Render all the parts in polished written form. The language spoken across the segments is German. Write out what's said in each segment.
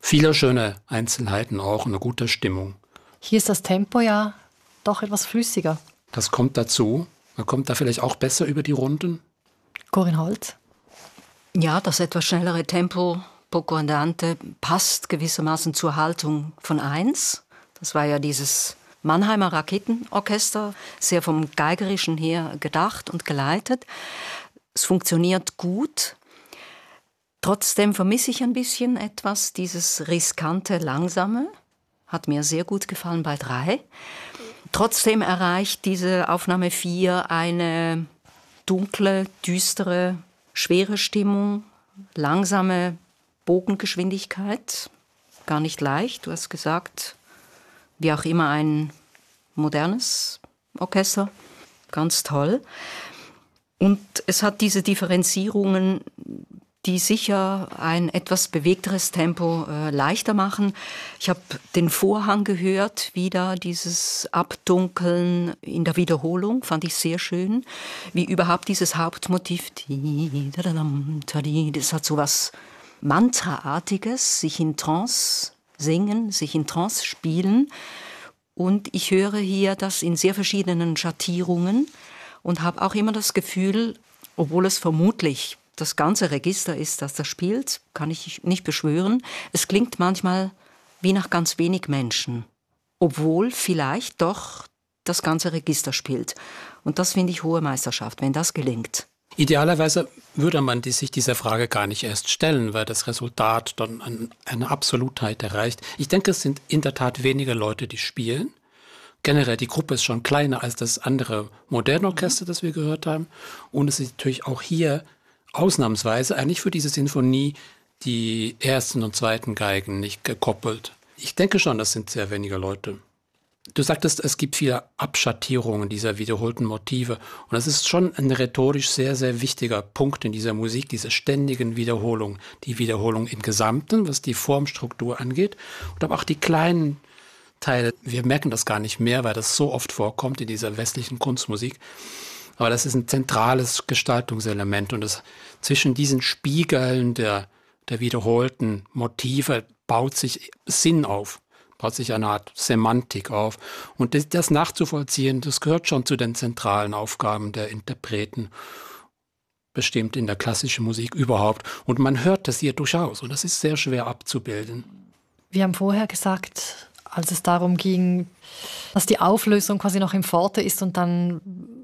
Viele schöne Einzelheiten auch, eine gute Stimmung. Hier ist das Tempo ja doch etwas flüssiger. Das kommt dazu. Man kommt da vielleicht auch besser über die Runden. Corinne Holz? Ja, das etwas schnellere Tempo, poco andante, passt gewissermaßen zur Haltung von 1. Das war ja dieses Mannheimer Raketenorchester, sehr vom Geigerischen her gedacht und geleitet. Es funktioniert gut. Trotzdem vermisse ich ein bisschen etwas, dieses riskante, langsame. Hat mir sehr gut gefallen bei 3. Trotzdem erreicht diese Aufnahme 4 eine dunkle, düstere, schwere Stimmung, langsame Bogengeschwindigkeit. Gar nicht leicht, du hast gesagt, wie auch immer ein modernes Orchester. Ganz toll. Und es hat diese Differenzierungen, die sicher ein etwas bewegteres Tempo leichter machen. Ich habe den Vorhang gehört, wieder dieses Abdunkeln in der Wiederholung, fand ich sehr schön. Wie überhaupt dieses Hauptmotiv, das hat so was Mantraartiges, sich in Trance singen, sich in Trance spielen. Und ich höre hier das in sehr verschiedenen Schattierungen und habe auch immer das Gefühl, obwohl es vermutlich das ganze Register ist, das spielt, kann ich nicht beschwören. Es klingt manchmal wie nach ganz wenig Menschen, obwohl vielleicht doch das ganze Register spielt. Und das finde ich hohe Meisterschaft, wenn das gelingt. Idealerweise würde man sich dieser Frage gar nicht erst stellen, weil das Resultat dann eine Absolutheit erreicht. Ich denke, es sind in der Tat weniger Leute, die spielen. Generell, die Gruppe ist schon kleiner als das andere moderne Orchester, das wir gehört haben. Und es ist natürlich auch hier ausnahmsweise eigentlich für diese Sinfonie die ersten und zweiten Geigen nicht gekoppelt. Ich denke schon, das sind sehr wenige Leute. Du sagtest, es gibt viele Abschattierungen dieser wiederholten Motive. Und das ist schon ein rhetorisch sehr, sehr wichtiger Punkt in dieser Musik, diese ständigen Wiederholungen. Die Wiederholung im Gesamten, was die Formstruktur angeht. Und aber auch die kleinen Teile. Wir merken das gar nicht mehr, weil das so oft vorkommt in dieser westlichen Kunstmusik. Aber das ist ein zentrales Gestaltungselement. Und zwischen diesen Spiegeln der wiederholten Motive baut sich Sinn auf. Baut sich eine Art Semantik auf. Und das nachzuvollziehen, das gehört schon zu den zentralen Aufgaben der Interpreten, bestimmt in der klassischen Musik überhaupt. Und man hört das hier durchaus. Und das ist sehr schwer abzubilden. Wir haben vorher gesagt, als es darum ging, dass die Auflösung quasi noch im Forte ist und dann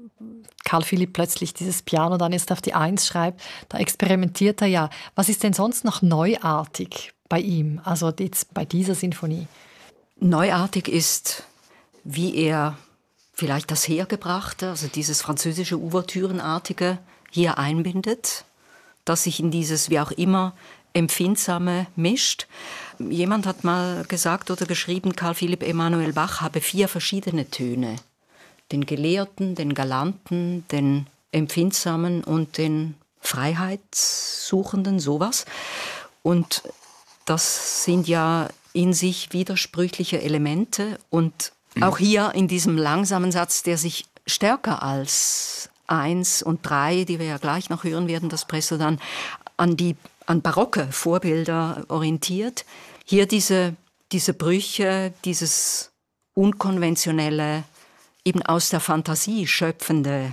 Carl Philipp plötzlich dieses Piano dann jetzt auf die 1 schreibt, da experimentiert er ja. Was ist denn sonst noch neuartig bei ihm, also jetzt bei dieser Sinfonie? Neuartig ist, wie er vielleicht das Hergebrachte, also dieses französische Ouvertürenartige hier einbindet, das sich in dieses, wie auch immer, Empfindsame mischt. Jemand hat mal gesagt oder geschrieben, Carl Philipp Emanuel Bach habe 4 verschiedene Töne. Den Gelehrten, den Galanten, den Empfindsamen und den Freiheitssuchenden, sowas. Und das sind ja in sich widersprüchliche Elemente. Und auch hier in diesem langsamen Satz, der sich stärker als 1 und 3, die wir ja gleich noch hören werden, das Presto dann, an barocke Vorbilder orientiert. Hier diese Brüche, dieses unkonventionelle, eben aus der Fantasie schöpfende,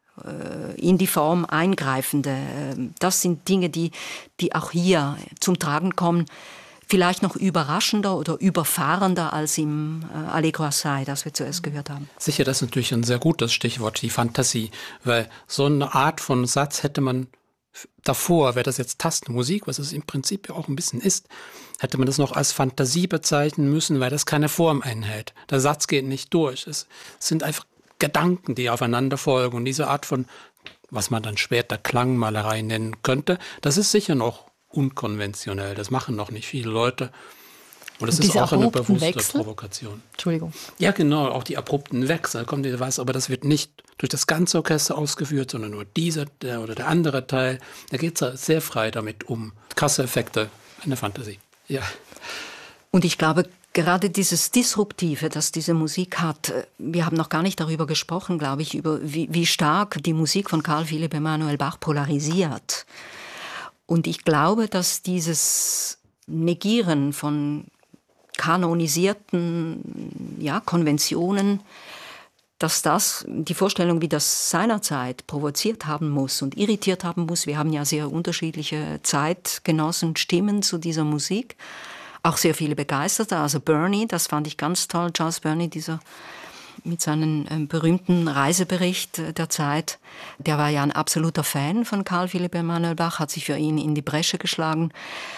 in die Form eingreifende. Das sind Dinge, die auch hier zum Tragen kommen. Vielleicht noch überraschender oder überfahrender als im Allegro assai, das wir zuerst gehört haben. Sicher, das ist natürlich ein sehr gutes Stichwort, die Fantasie. Weil so eine Art von Satz hätte man davor, wäre das jetzt Tastenmusik, was es im Prinzip ja auch ein bisschen ist, hätte man das noch als Fantasie bezeichnen müssen, weil das keine Form einhält. Der Satz geht nicht durch. Es sind einfach Gedanken, die aufeinander folgen. Und diese Art von, was man dann später Klangmalerei nennen könnte, das ist sicher noch unkonventionell. Das machen noch nicht viele Leute. Und das ist auch eine bewusste Provokation. Entschuldigung. Ja, genau, auch die abrupten Wechsel, kommt wieder was, aber das wird nicht durch das ganze Orchester ausgeführt, sondern nur dieser oder der andere Teil. Da geht es sehr frei damit um. Kasseeffekte, eine Fantasie. Ja. Und ich glaube, gerade dieses Disruptive, das diese Musik hat, wir haben noch gar nicht darüber gesprochen, glaube ich, über wie stark die Musik von Carl Philipp Emanuel Bach polarisiert. Und ich glaube, dass dieses Negieren von kanonisierten Konventionen, dass das die Vorstellung, wie das seinerzeit provoziert haben muss und irritiert haben muss. Wir haben ja sehr unterschiedliche Zeitgenossenstimmen zu dieser Musik. Auch sehr viele Begeisterte. Also Bernie, das fand ich ganz toll. Charles Bernie, dieser mit seinem berühmten Reisebericht der Zeit. Der war ja ein absoluter Fan von Carl Philipp Emanuel Bach, hat sich für ihn in die Bresche geschlagen.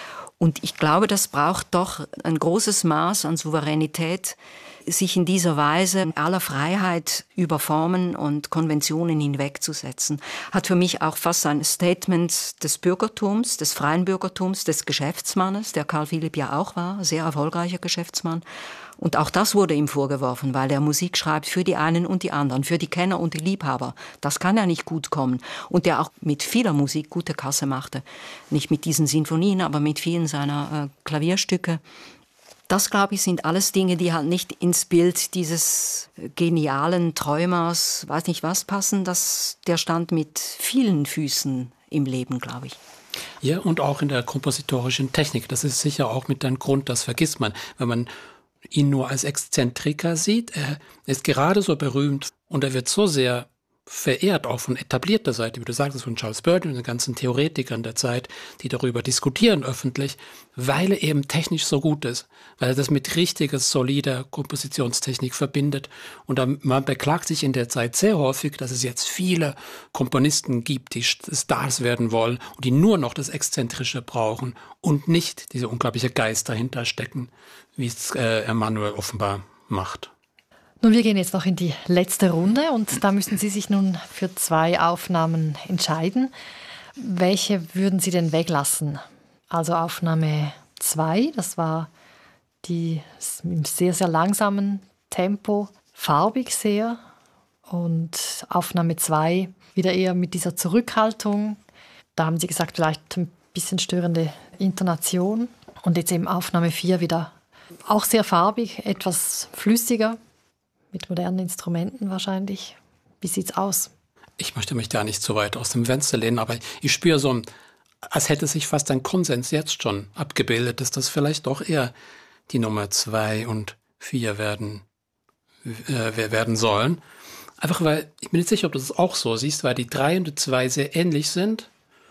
Und ich glaube, das braucht doch ein großes Maß an Souveränität, sich in dieser Weise aller Freiheit über Formen und Konventionen hinwegzusetzen. Hat für mich auch fast ein Statement des Bürgertums, des freien Bürgertums, des Geschäftsmannes, der Carl Philipp ja auch war, sehr erfolgreicher Geschäftsmann. Und auch das wurde ihm vorgeworfen, weil er Musik schreibt für die einen und die anderen, für die Kenner und die Liebhaber. Das kann ja nicht gut kommen. Und der auch mit vieler Musik gute Kasse machte. Nicht mit diesen Sinfonien, aber mit vielen seiner Klavierstücke. Das, glaube ich, sind alles Dinge, die halt nicht ins Bild dieses genialen Träumers, weiß nicht was, passen. Der stand mit vielen Füßen im Leben, glaube ich. Ja, und auch in der kompositorischen Technik. Das ist sicher auch mit ein Grund, das vergisst man, wenn man ihn nur als Exzentriker sieht. Er ist gerade so berühmt und er wird so sehr verehrt, auch von etablierter Seite, wie du sagtest, von Charles Burton und den ganzen Theoretikern der Zeit, die darüber diskutieren öffentlich, weil er eben technisch so gut ist, weil er das mit richtiger, solider Kompositionstechnik verbindet. Und man beklagt sich in der Zeit sehr häufig, dass es jetzt viele Komponisten gibt, die Stars werden wollen und die nur noch das Exzentrische brauchen und nicht diese unglaubliche Geist dahinter stecken, wie es Emanuel offenbar macht. Nun, wir gehen jetzt noch in die letzte Runde und da müssen Sie sich nun für 2 Aufnahmen entscheiden. Welche würden Sie denn weglassen? Also Aufnahme 2, das war die im sehr, sehr langsamen Tempo, farbig sehr. Und Aufnahme 2 wieder eher mit dieser Zurückhaltung. Da haben Sie gesagt, vielleicht ein bisschen störende Intonation. Und jetzt eben Aufnahme 4 wieder auch sehr farbig, etwas flüssiger. Mit modernen Instrumenten wahrscheinlich. Wie sieht's aus? Ich möchte mich da nicht so weit aus dem Fenster lehnen, aber ich spüre so, als hätte sich fast ein Konsens jetzt schon abgebildet, dass das vielleicht doch eher die Nummer 2 und 4 werden sollen. Einfach weil, ich bin nicht sicher, ob du das auch so siehst, weil die 3 und die 2 sehr ähnlich sind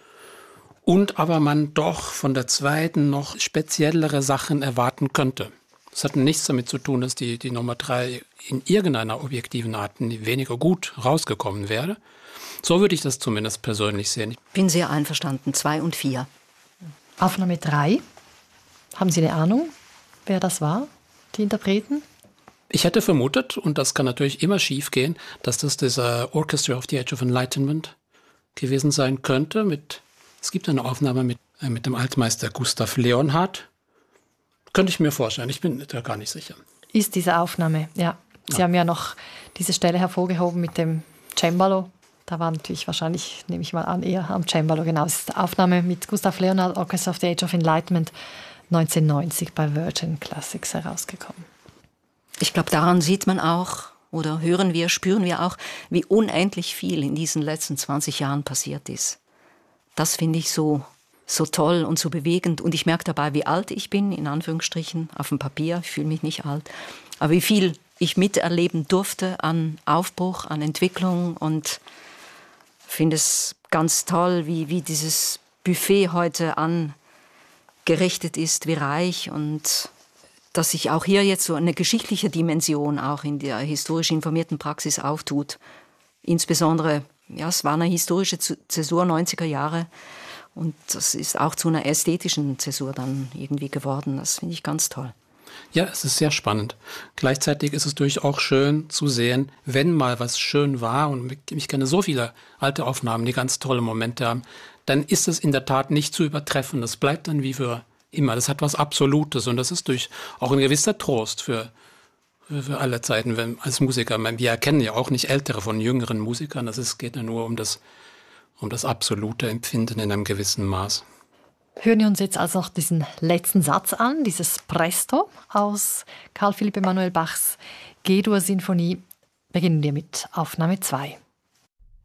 und aber man doch von der zweiten noch speziellere Sachen erwarten könnte. Das hat nichts damit zu tun, dass die Nummer 3 in irgendeiner objektiven Art weniger gut rausgekommen wäre. So würde ich das zumindest persönlich sehen. Ich bin sehr einverstanden, 2 und 4. Aufnahme 3. Haben Sie eine Ahnung, wer das war, die Interpreten? Ich hätte vermutet, und das kann natürlich immer schief gehen, dass das dieser Orchestra of the Age of Enlightenment gewesen sein könnte. Es gibt eine Aufnahme mit dem Altmeister Gustav Leonhardt. Könnte ich mir vorstellen, ich bin da gar nicht sicher. Ist diese Aufnahme, ja. Sie haben ja noch diese Stelle hervorgehoben mit dem Cembalo. Da war natürlich wahrscheinlich, nehme ich mal an, eher am Cembalo. Genau, es ist die Aufnahme mit Gustav Leonhardt, Orchestra of the Age of Enlightenment, 1990 bei Virgin Classics herausgekommen. Ich glaube, daran sieht man auch, oder hören wir, spüren wir auch, wie unendlich viel in diesen letzten 20 Jahren passiert ist. Das finde ich so toll und so bewegend. Und ich merke dabei, wie alt ich bin, in Anführungsstrichen, auf dem Papier. Ich fühle mich nicht alt. Aber wie viel ich miterleben durfte an Aufbruch, an Entwicklung. Und finde es ganz toll, wie dieses Buffet heute angerichtet ist, wie reich. Und dass sich auch hier jetzt so eine geschichtliche Dimension auch in der historisch informierten Praxis auftut. Insbesondere, ja, es war eine historische Zäsur 90er Jahre. Und das ist auch zu einer ästhetischen Zäsur dann irgendwie geworden. Das finde ich ganz toll. Ja, es ist sehr spannend. Gleichzeitig ist es durchaus auch schön zu sehen, wenn mal was schön war, und ich kenne so viele alte Aufnahmen, die ganz tolle Momente haben, dann ist es in der Tat nicht zu übertreffen. Das bleibt dann wie für immer. Das hat was Absolutes und das ist auch ein gewisser Trost für alle Zeiten als Musiker. Wir erkennen ja auch nicht ältere von jüngeren Musikern. Es geht ja nur um das absolute Empfinden in einem gewissen Maß. Hören wir uns jetzt also noch diesen letzten Satz an, dieses Presto aus Carl Philipp Emanuel Bachs G-Dur-Sinfonie. Beginnen wir mit Aufnahme 2.